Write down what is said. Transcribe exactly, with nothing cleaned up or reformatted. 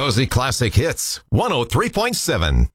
Josie Classic Hits, one oh three point seven.